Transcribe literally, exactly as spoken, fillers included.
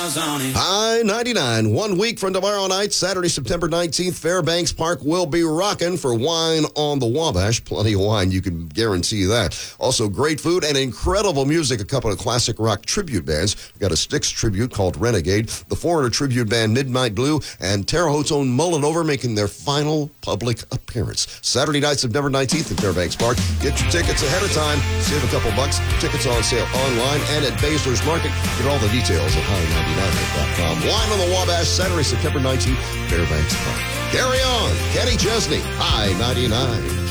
miles on it. High ninety-nine. One week from tomorrow night, Saturday, September nineteenth, Fairbanks Park will be rocking for Wine on the Wabash. Plenty of wine, you can guarantee that. Also, great food and incredible music. A couple of classic rock tribute bands. We've got a Styx tribute called Renegade, the Foreigner tribute band Midnight Blue, and Terre Haute's own Mullinover making their final public appearance. Saturday night, September nineteenth in Fairbanks Park. Get your tickets ahead of time. Save a couple bucks. Tickets on sale online and at Baszler's Market. Get all the details at high ninety-nine dot com. Wine on the Wabash, Saturday, September nineteenth, Fairbanks Park. Carry on. Kenny Chesney, High ninety-nine.